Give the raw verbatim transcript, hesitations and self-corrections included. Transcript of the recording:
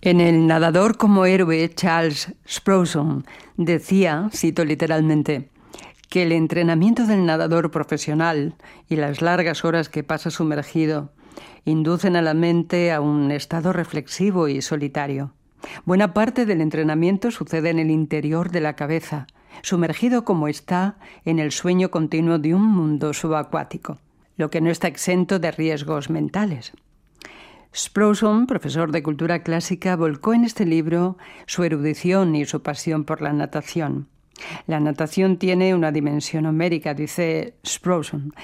En El nadador como héroe, Charles Spurgeon decía, cito literalmente, que el entrenamiento del nadador profesional y las largas horas que pasa sumergido inducen a la mente a un estado reflexivo y solitario. Buena parte del entrenamiento sucede en el interior de la cabeza, sumergido como está en el sueño continuo de un mundo subacuático, lo que no está exento de riesgos mentales. Spurgeon, profesor de cultura clásica, volcó en este libro su erudición y su pasión por la natación. La natación tiene una dimensión homérica, dice Spurgeon,